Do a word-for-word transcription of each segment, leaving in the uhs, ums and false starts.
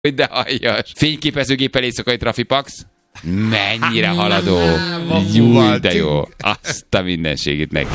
De aljas. Fényképezőgéppel éjszakai trafipax. Mennyire haladó. Júj, de jó. Azt a mindenségét neki.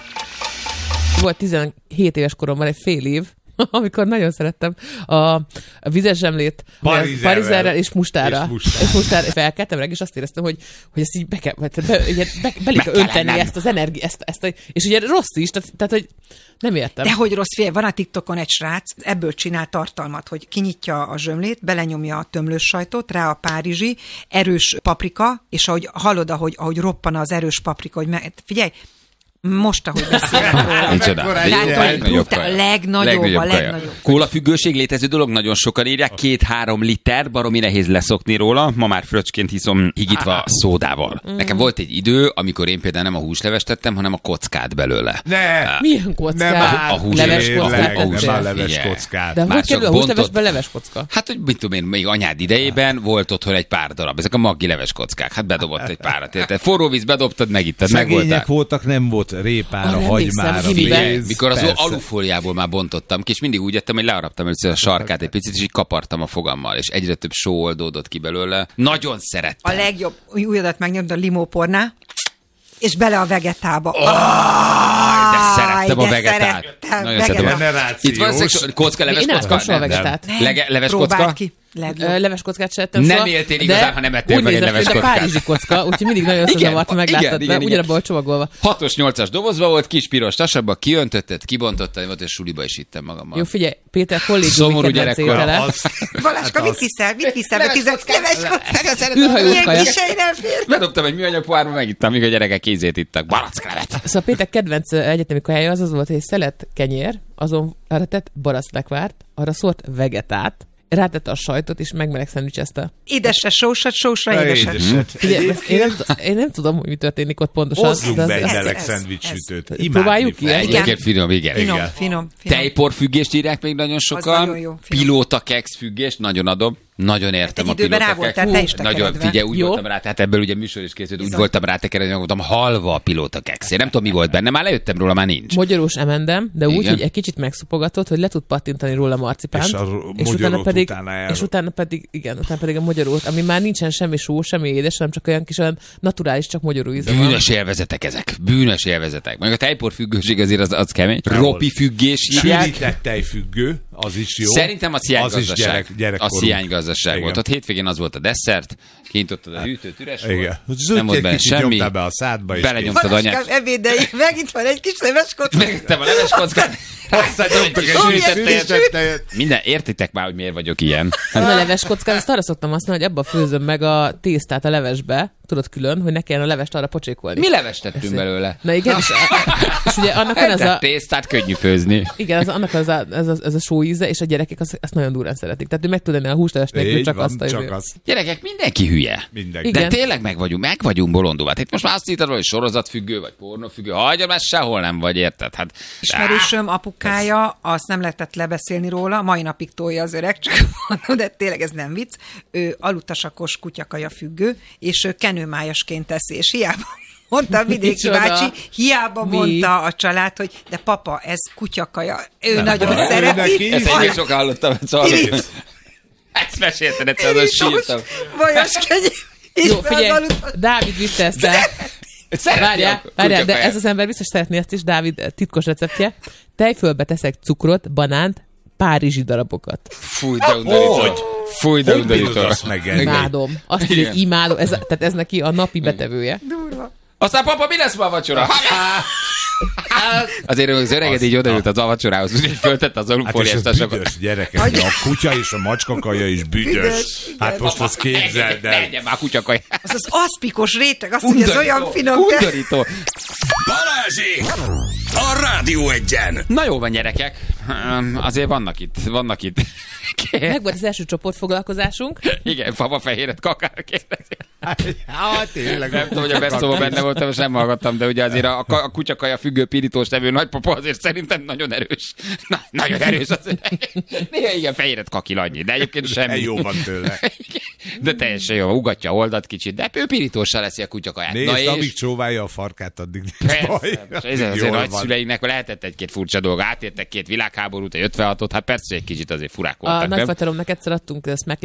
Volt tizenhét éves koromban egy fél év, amikor nagyon szerettem a, a vizes zsemlét parizerrel és mustára. És mustára felkeltem reg, és azt éreztem, hogy, hogy ezt így be kell, be, be, be, be kell önteni ezt az energiát, ezt, ezt a, és ugye rossz is, tehát, tehát hogy nem értem. De hogy rossz, fél, van a TikTokon egy srác, ebből csinál tartalmat, hogy kinyitja a zsömlét, belenyomja a tömlős sajtot, rá a párizsi, erős paprika, és ahogy hallod, ahogy, ahogy roppan az erős paprika, hogy me, figyelj, most, ahogy beszélek róla. Legnagyobb a legnagyobb, a legnagyobb. Kólafüggőség létező dolog, nagyon sokan írják, két-három liter, baromi nehéz leszokni róla, ma már fröccsként hiszom higítva szódával. Mm. Nekem volt egy idő, amikor én például nem a húslevest tettem, hanem a kockát belőle. Ne! Milyen kockát? Nem a, a hús, leves kockát. kockát. Nem a leves kockát. De hogy kerül a húslevesben leves kocka? Hát, hogy mit tudom én, még anyád idejében volt otthon egy pár darab. Ezek a maggi leves kockák. Hát bedobott egy párat. Érted? Forró víz bedobtad, megittad, megvoltál. Voltak, nem volt répára, ah, hagymára, pénz. Mikor az alufóliából már bontottam ki, és mindig úgy ettem, hogy learaptam először a sarkát egy picit, és így kapartam a fogammal, és egyre több só oldódott ki belőle. Nagyon szerettem. A legjobb, újadat megnyomd a limóporná, és bele a vegetába. Oh, ah, de szerettem a vegetát. Nagyon szerettem. Itt van szexuális kocka, leves kocka? Én nem kocka? vegetát. Lege, leves kocka? Ki. Legjobb. Leves kockát se ettem Nem soha, éltél igazán, ha nem ettél meg egy leves kockát. De párizsi kocka, úgyhogy mindig nagyon összezavart, ha megláttad be, ugyanabban csomagolva. hatos nyolcas dobozba volt, kis piros tasabba, kiöntötted, kibontottad, volt, és suliba is vittem magammal. Jó, figyelj, Péter kollégiumi szomorú gyerekkor. Baláska, mit viszel? Mit viszel? Leves kockát. Űrhajós kaja. Bedobtam egy műanyag pohárba, megittam, míg a gyerekek kézét ittak. Baracklevet. Szóval Péter kedvenc egyetemi kajája az az volt, hogy egy szelet kenyér, azon arra tett baracklegvárt, arra szólt vegetát, rátette a sajtot, és megmeleg szendvicsezte. Édesre sósat, sósra édeset. Figyelj, én, nem, én nem tudom, hogy mi történik ott pontosan. Hozzunk be egy meleg szendvicssütőt. Próbáljuk ki? Egyébként finom, igen. Finom, finom, finom. Tejporfüggést írják még nagyon sokan. Pilóta keks függést, nagyon adom. Nagyon értem hát a pilóta kekszet. Nagyon, figyelj, úgy Jó. voltam rá, tehát ebből ugye műsor is készült, úgy voltam rá tekerni, hogy mondtam, halva a pilóta keks. Én nem tudom, mi volt benne, már lejöttem róla, már nincs. Magyarós emendem, de úgy, hogy egy kicsit megszupogatott, hogy le tud pattintani róla marcipánt. És, a és utána pedig, utána és utána pedig, igen, utána pedig a magyarót, ami már nincsen semmi só, semmi édes, hanem csak olyan kis olyan naturális, csak magyaró íze van. Bűnös élvezetek ezek, bűnös élvezetek. Mondjuk a tejporfüggőség azért az, az kemény. Ropi függés írják. Sűrített tejfüggő, az is jó. Szerintem az hiánygazdaság. Gyerek, az hiánygazdaság volt. Ott hétvégén az volt a desszert, kintottad a hűtőt, üres igen. volt. Nem volt benne semmi. Be a szádba, és belenyomtad anyát. Ebédeig, megint van egy kis leves kockát. Megittem a leves kockát. Hosszányomtak egy sűrített. Minden, értitek már, hogy miért vagyok ilyen. Én a leves kockát, azt arra szoktam használni, hogy abba főzöm meg a tésztát a levesbe, tudod külön, hogy ne kelljen a levest arra pocsékolni. Mi levest tettünk Ezt belőle? Na igen, és, és ugye annak van ez a... tésztát könnyű főzni. Igen, az, annak az a, ez, a, ez a só íze, és a gyerekek azt, azt nagyon durán szeretik. Tehát ő meg tud enni a húsleves nélkül, csak van, azt a csak az. Gyerekek, mindenki hülye. Mindenki. Igen. De tényleg meg vagyunk, meg vagyunk bolondulva. Hát itt most már azt hittad, hogy sorozatfüggő, vagy pornófüggő. Hagyja, már sehol nem vagy, érted? Hát, ismerősöm apukája, azt nem lehetett lebeszélni róla, mai napig tolja az öreg, csak mondom, de tényleg ez nem vicc. Ő alutasakos kutyakaja függő, és ő kenőmájasként teszi, és hiába mondta a vidéki bácsi, hiába Mi? mondta a család, hogy de papa, ez kutyakaja. Ő nem, nagyon nem, szereti. Ezt egyébként sokan hallottam, hogy ezt mesélted, egyszer az sírtam. Vajas kenyér. Jó, figyelj, Dávid vitte ezt el. Várjál, várjál, de ez az ember biztos szeretné ezt is, Dávid titkos receptje. Tejfölbe teszek cukrot, banánt, párizsi darabokat. Fúj, de undorító. Fúj, de undorító. Imádom. Azt így, hogy imádom. Ez, tehát ez neki a napi betevője. Durva. Aztán papa, mi lesz ma a vacsora? Azért az öreget így odaült az a vacsorához, úgyhogy föltette az alufóliás tasokat. Hát és ez büdös, gyerekek. A kutya és a macskakaja is büdös. Hát most azt képzeld el. Legyen már kutyakaja. Az az aszpikos réteg, azt mondja, ez olyan finom. Undorító. Balázsék! A Rádió Egyen! Na jó van, gyerekek. Azért vannak itt, vannak itt. Meg volt az első csoportfoglalkozásunk. Igen, papa fehéret kakár kérdezik. Hát tényleg. Nem tudom, hogy a beszóban benne voltam, és nem hallgattam, de ugye azért a, a kutyakaja függő pirítós nevű nagypapa azért szerintem nagyon erős. Na, nagyon erős azért. Néha igen, fehéret kakil annyi, de egyébként semmi. Jó van tőle. De teljesen jó, ugatja a oldat kicsit, de ő pirítóssal leszi a kutyakaját. Nézd, Na és... amíg csóválja a farkát, addig nincs Persze, baj. ez azért nagyszüleinek lehetett egy-két furcsa dolog. Átértek két világháborút, egy ötvenhatot, hát persze egy kicsit azért furák voltak, A nem? nagyfateromnak egyszer adtunk ezt meg